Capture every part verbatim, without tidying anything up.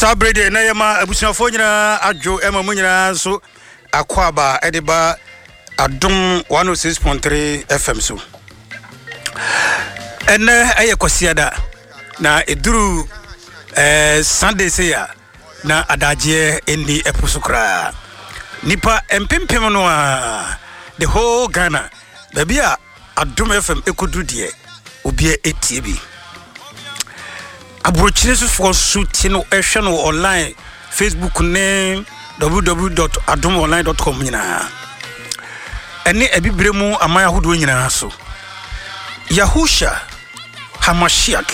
Sabrede na yema abusuafo nyina adwo ema munyina so akwaba ediba adom one oh six point three F M so ene aye kwasiada na eduru eh Sunday seya na adaje eni eposukra nipa empempem no a the whole Ghana babia adom F M ekodu de obie etie bi abrochines for suit no ehwe no online Facebook name w w w dot adom online dot com nyina ene ebibremu amaya hodo nyina so Yahusha Hamashiach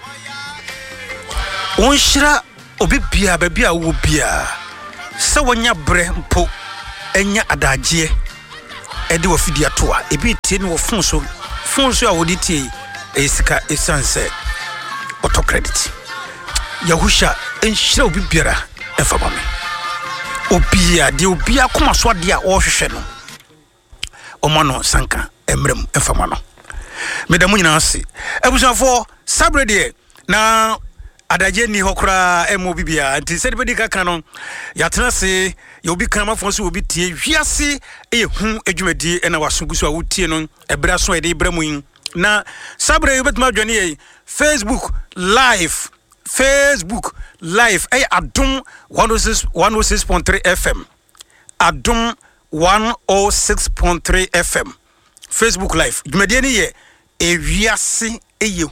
onshira obibia babia wo bia se wonya bre mpo enya adagie ede wo fidi atoa ebi tie no wo fonso fonso a wodi tie esika esanse auto credit Yahusha enshira obibiara efaba me obia de obia koma so de a wo hwehwe no omano sanka emrem efama no medamu nyina ase ebusanfo sabrede na adaje ni hokra emo bibia nti se de bedi kaka no yatena se ye obi kan mafo so obi tie hwiase ehu adwumadi na wasoguso a wotie no ebra so ede ibramu yin na sabre yobetuma dwane ye Facebook live Facebook live ay adom one oh six point three F M adom one oh six point three F M Facebook live dwumadi ni ye ewiase eyehu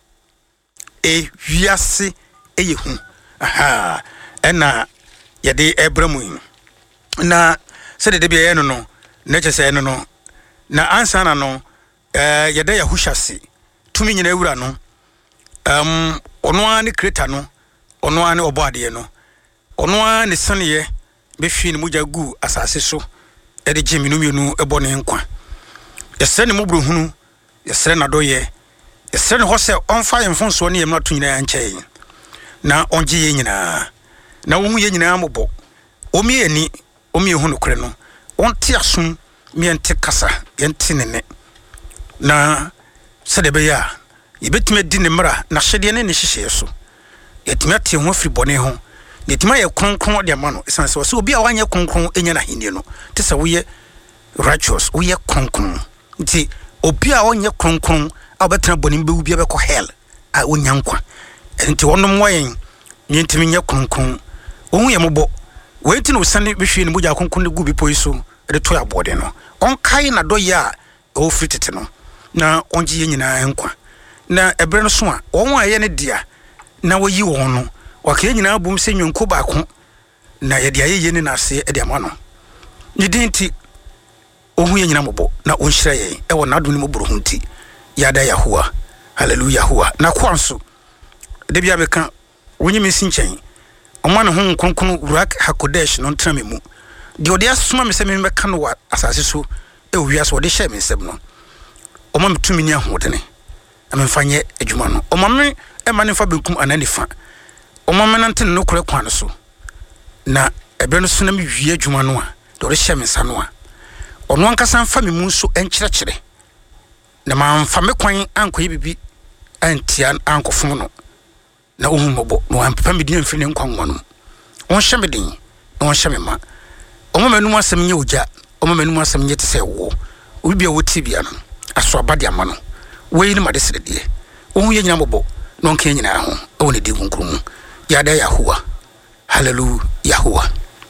ewiase eyehu aha ena yede ebramu na se de bia ye no no na chese no no na ansa na no eh yede Yahusha se tumi nyina ewura no um ono ani creator no ono ani oboade no ono ani saneye be hwi ni muja gu asase so e de gimi no mienu ebo ne nkwa yesre ne mobro hunu yesre na doye yesre ne hose onfa yemfonso ne yemna to nyina yanche na onje ye nyina na wo hu ye nyina ambo omi ani omi hunu kore no onte asom mi ente kasa yente nene na sedebe ya yebetime di ne mra na hyede ne ne hyehye so yetime ate ho afiri bone ho yetime ye kronkron de ma no esanse so obi a wanye kronkron enya na henie no te se wo ye righteous wo ye kronkron nti obi a wanye kronkron a obetena bone mbe wo bia be ko hell a wonya nkwa nti wonom wayen yentime nye kronkron ohun ye mobo wenti no sane behwe ne moja kronkron de gu bi poi so de to ya bode no onkai na do ya o fritete no na onje ye nyina nkwa na ebre no so a won a ye ne dia na wayi won no waka nyina abum se nwonko baako na ye dia ye ne na ase e dia ma no ni dinti ohun ye nyina mobo na onhyira ye e won ado ne mobro hunti yada Yahua hallelujah Yahua na kwanso de bia beka wonyi mesi nchen omane ho nkonkon rak hakodesh no ntena memu de ode asoma me se me beka no wa asase so e wiase ode hye me nsem no oma metumi ni ahodene amemfanye adwuma no omame e mane fa bekum ananifa omame nante no kore kwan so na ebe no so na me wie adwuma no a de ode hye me nsa no a ono ankasa mfa me mu so enkyerɛkyerɛ na ma mfa me kwan ankoye bibi antia ankofom no na ohun mobo no ampepa me din mfiri nkwan wono won hye me din na won hye me ma omame no asem nye ogya omame no asem nye tese wo obi bia woti bia no aso abade amano we ni made sedede ohun ye nyina mobo no nka nyina ho e woni di kunkuru yada Yahua hallelujah Yahua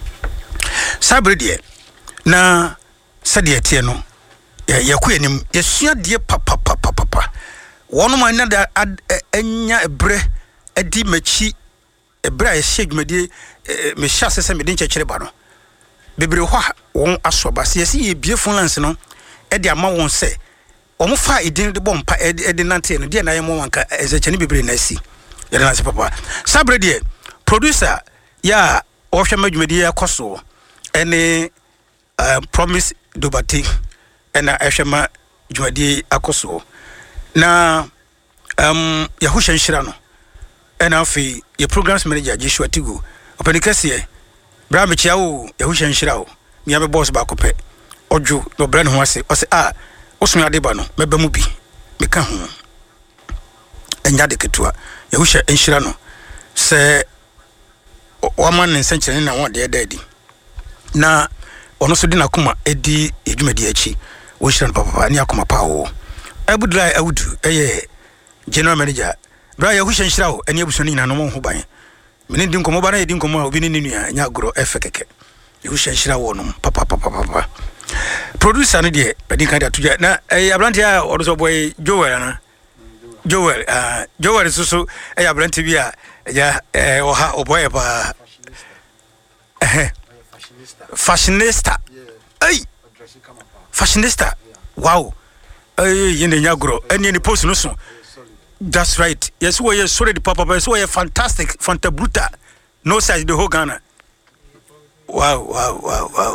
sabrede na sade tie no yakɔ anim yesua de papa papa papa wono man na da anya ebre adi machi ebre a yehye dwumadi me hya sese me de nkyekere ba no bebre hɔ won aso ba se yesi ye bie funlance no e de ama won se omo fa edin de bompa e de nante no de na ye mo wanka ezechane bebre na si ye na se papa sabre de producer ya o hwe madwumadi ya koso ene promise dobati ena ehwema dwumadi akoso na um Yahusha nhyira no ena afi ye programs manager Joshua Tigo openikase bra me chia wo Yahusha nhyira wo me abe boss ba kopɛ ojo no bra ne ho ase o se ah osumi ade ba no meba mu bi me ka ho enya de ketua Yahusha nhyira no se waman ne senchene na won de daddy na ono so di na kuma edi edwumadi achi wo hyiran papa ni akoma pa wo Abudulai Awudu eye general manager bra ya hushan shirawo eni abusoni na no mo ho ban mene din komo ba na edin komo obi ni nua nya gro efekeke hushan shirawo no papa papa papa producer no de bedin kan da tuja na eh abrante a odo so boy Joel na Joel ah Joel susu eh abrante bi a ya eh oha oboy ba eh fashionista ay fashionista wow eh yende nya gro eni ni post no so. That's right. Yes, we are sorry the papa, but we are fantastic, fantabruta. No size the whole Ghana. Wow, wow, wow, wow.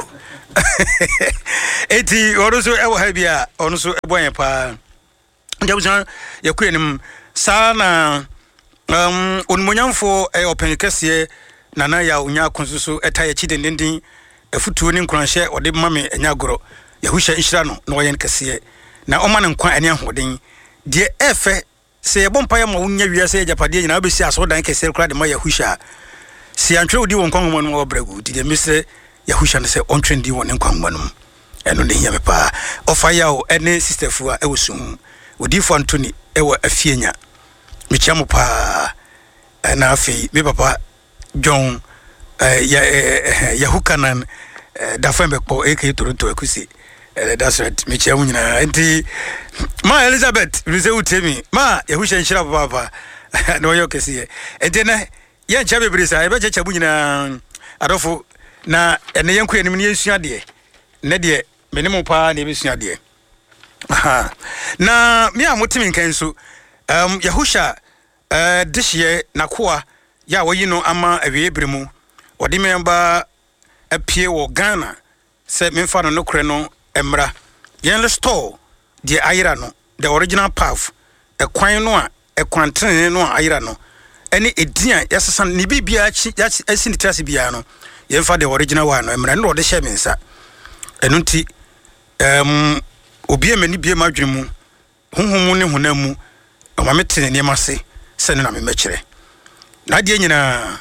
Eti also ever have ya also a boy pa. Jabusan ya kuenim sana um unmunyamfo e open kese nana ya unya konsuso eta ya chidendendin efutuo ni nkranhye ode mame enyagoro ya husha inshira no no yen kese na omane nkwa ene ahoden de efe se yebon pa ya ma wunya wiase japade nyina obesi aso dan kese kra de ma yahusha si antwe odi won kwanwo no obragu di de misre yahusha ne se on trendi won nkwanwo no eno ne hiame pa ofa ya o ene sister fua e wosum odi fo antoni e wa afienya michiamu pa na afi me papa John ya yahukanan da fambe ko e ke toronto akusi that's right michiamu nyina enti ma Elizabeth rize utemi ma yahusha nshira papa no yokesi enti na ye ncha bebrisa e be checha bu nyina adofo na ene yenku enim ne yesua de ne de menemu pa ne besua de aha na mi amotimi nkan so um yahusha eh dishye nakoa ya wayi no ama awiebere mu odi memba apie wo Ghana se memfa no nokre no emra yen store the ayira no the original path e kwan no a e kwantene no a ayira no ene edian yasesan ni bibia chi asi ni trase bia no yemfa the original one no emra no de hye mensa enu nti em obi emani bia madwemu honhomu ne honamu amamete ne mase se ne na me mekire na de nyina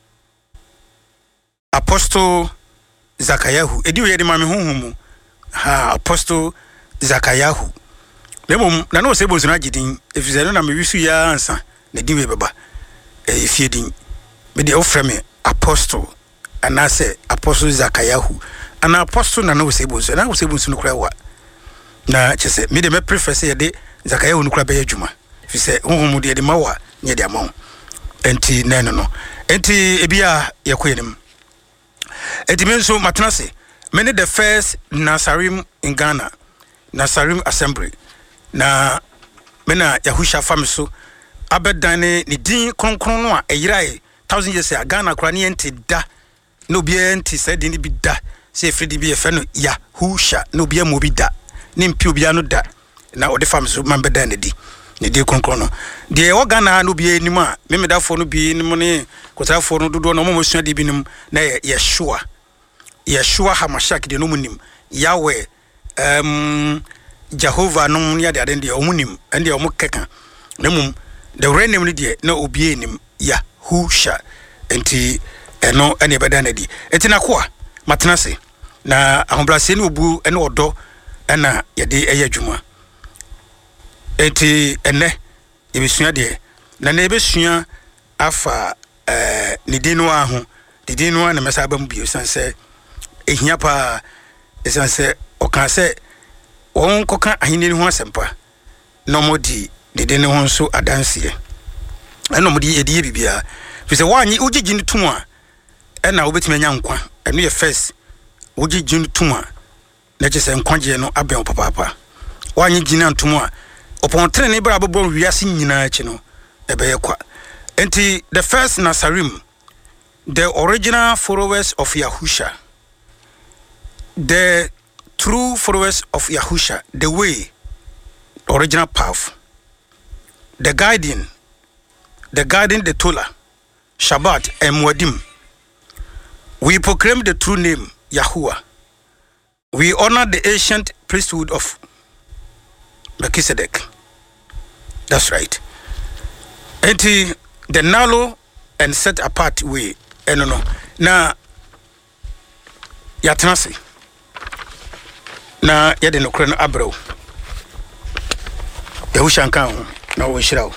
Apostle Zakayahu edi we de mame honhomu ha Apostle Zakayahu lemom na no se bonsu na gidin efize no na me wisu ya ansa na diwe beba e fiedin me de ofreme Apostle anase Apostle Zakayahu ana Apostle na no se bonsu na se bonsu no kura wa na chese me de me prefer se de Zakayahu no kura be adwuma fize honhomu de de mawa nye de amawo enti neno no enti ebia yekoyenim enti menso matenase many the first Nasarim in Ghana Nasarim Assembly na mena yahusha famiso abedane ni din kronkron no a eyirai thousand years a Ghana kra ne enti da no bia enti said ni bi da se fredi bi efe no yahusha no bia mo bi da ni mpi obia no da na ode famiso man bedane di ni di kronkron no de o Ghana no bia nim a memedafo no bi nim ne kotrafo no dodo no mo sua di bi nim na Yeshua Yeshua Hamashak de no munim Yahweh um Jehovah no mun ya de ade de omunim ende o mukeka nemum the real name de na obi enim Yahusha enti eno ene beda na di enti na koa matenase na ahombrase ne obu ene odo ena ye de eye adwuma enti ene ye besua de na na besua afa eh ne dinu aho de dinu na mesa ba mu bi sanse ehia pa esanse okanse won koka ahini ho asempa no modi dede ne ho nso adanse eno modi edie bibia fi se wanyi ugigi ne tum a ena obetime nya nkwa eno ye first ugigi ne tum a na chese nkwaje no aben papa wanyi gina ntum a opon tre ne bra bobo wiase nyina achi no ebe ye kwa enti the first Nasarim the original followers of Yahusha the true followers of Yahusha, the way, the original path, the guiding, the guiding the Torah, Shabbat, and Muadim. We proclaim the true name, Yahuwah. We honor the ancient priesthood of Melchizedek. That's right. And the narrow and set apart way, eno no na yatenase na yede no kure no abrew yahusha nkan ho na wo hirawo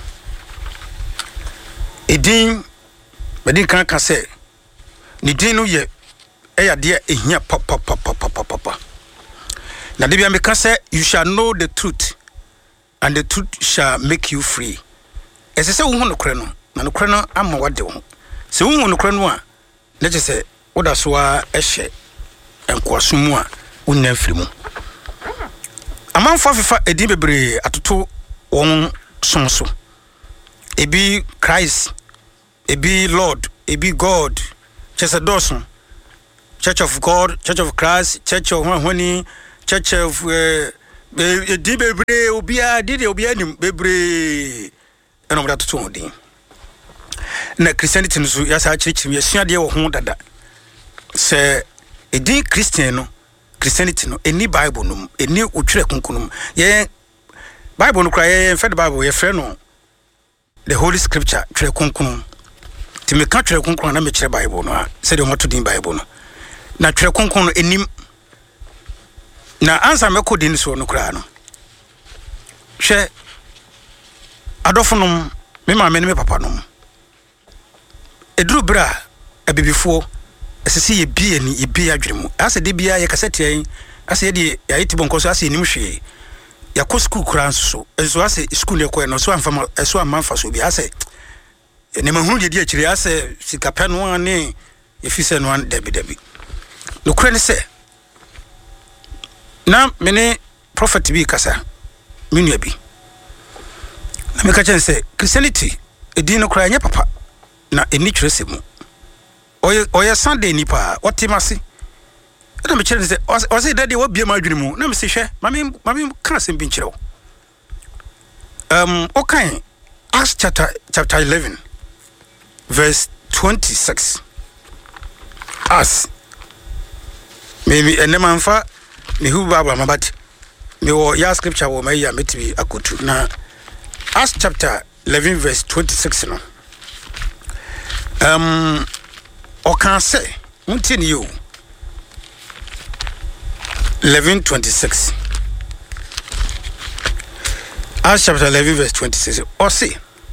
edin bedin kan ka se ni din no ye eyade ehia papa papa papa papa na de bia me ka se you shall know the truth and the truth shall make you free ese se wo hu no kure no na no kure no ama wade wo se wo hu no kure no a na je se woda so a ehye enkoasomu a wonnya free mu amanfo fefa edin bebre atoto won sonso ebi Christ ebi Lord ebi God chese doson Church of God, Church of Christ, Church of Honey, Church of edin bebre obia dide obia nim bebre eno mda toto odin na Christianity nso yasa chirichiri yesua de wo ho dada se edin Christian no Christianity no eni Bible no eni otwere kunkunum ye Bible no kra ye fed Bible ye frɛ no the Holy Scripture twere kunkunum ti me ka twere kunkunum na me kyerɛ Bible no a se de moto din Bible no na twere kunkunum enim na ansa me kodin so no kra no hwɛ adofonum me ma me ne me papa no eduru bra abibifo esisi ye bie ni ye bie adwemu ase de bia ye kasete yen ase ye de ya yiti bonko so ase enim hwe ya ko school kran so enso ase school ye ko no so amfa so amfa so bi ase ne mahunu de de akire ase sikape no ane ye fise no an debi debi no kra ne se na mene prophet bi kasa menu bi na me ka chen se Christianity edin no kra nya papa na eni twere se mu oye oye Sunday nipa otimase na me kire se o se daddy wo bia ma adwene mu na me se hwe mame mame kan se bi nkire wo um okay Acts chapter chapter eleven verse twenty-six as maybe enemanfa me hu baba mabati me wo ya scripture wo mai ya metibi akotu na Acts chapter eleven verse twenty-six no um o kan say untini you eleven twenty-six Acts chapter eleven verse twenty-six or say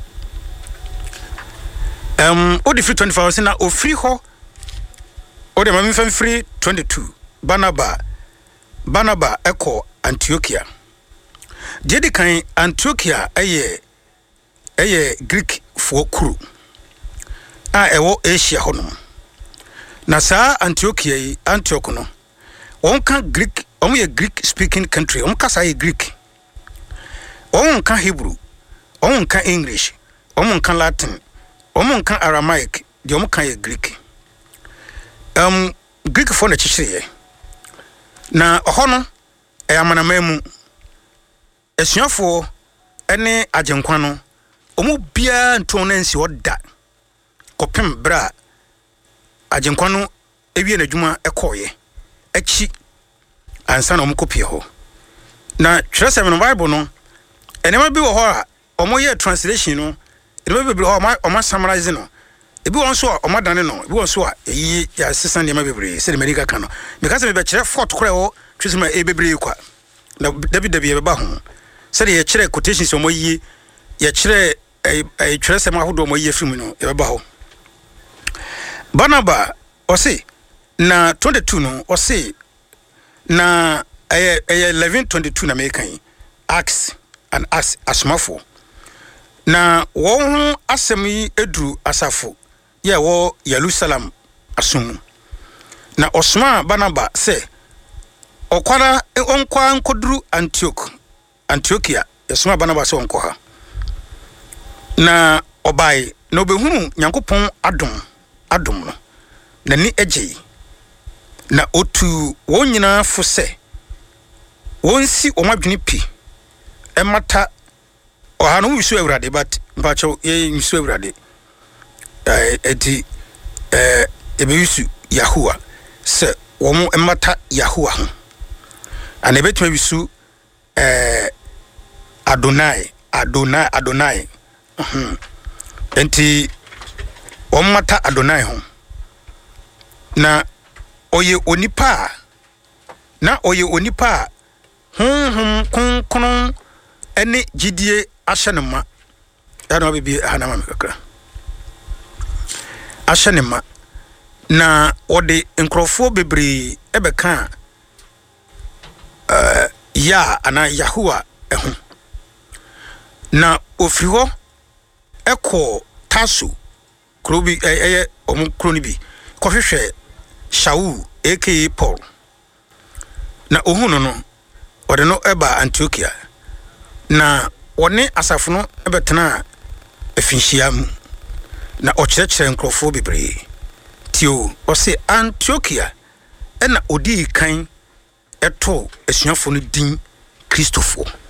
um o the free twenty-four say na o free ho o de mami fan free twenty-two Barnaba Barnaba eko Antiochia Jedi kan Antiochia eye eye Greek fo kuru a ewo Asia hono na sa Antiochia yi Antioch no won kan Greek omo ye Greek speaking country omo kasa ye Greek omo kan Hebrew omo kan English omo kan Latin omo kan Aramaic de omo kan ye Greek um Greek fo na chichire na hono e amana mamu esuafo ene agenkwa no omo bia nton na nsi oda kopem bra agenkwa no ewie na dwuma ekoye echi ansa na omo kopie ho na twresem no Bible no enema bi wo ho a omo ye translation no enema bi ho o ma summarize no ebi won so o ma dane no ebi won so a eyi ya sesa ne ma bebre se de America ka no me ka se me be kire fort kore o twesema e bebre kwa na dabi dabi e ba ho se de ye kire quotations o mo yi ye kire e twesem ahodo mo yi film no e ba ho Barnaba o se na twenty-two no o se na eh eleven twenty-two na me kan Acts and Acts asmafo na wo hu asem yi eduru asafo ye wo Jerusalem asum na osma Barnaba se okwara onkwa nkoduru Antioch Antiochia esma Barnaba se onko ha na obai na obehunu Nyankopon adom adom no na ni eje na otu wonyina fo se wonsi omadwene pi emata ohanu wisu awurade but mpacho ye wisu awurade eh eti eh ebe wisu Yahuwa se womo emata Yahuwa ho ana betuma wisu eh Adonai Adonai Adonai mhm enti omata Adonai ho na oye onipa na oye onipa hum hum kun kun ene gidie ahyenema ya na obibi hanama mekakra ahyenema na ode nkrofo bebre ebeka eh ya ana Yahua ehu na ofiri ho eko tasu krobi eye omu kroni bi kohwehwe Shaul aka Paul na ohunu no ode no eba Antiochia na wone asafo no ebetena afinhia mu na okyerɛkyerɛ nkrofo bebre tio ose Antiochia ena odi kan eto asuafo no din Kristofo